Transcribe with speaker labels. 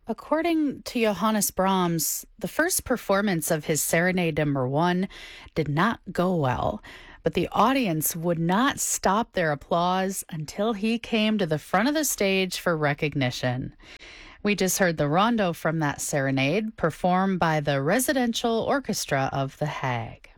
Speaker 1: According to Johannes Brahms, the first performance of his Serenade Number 1 did not go well, but the audience would not stop their applause until he came to the front of the stage for recognition. We just heard the rondo from that serenade performed by the Residential Orchestra of The Hague.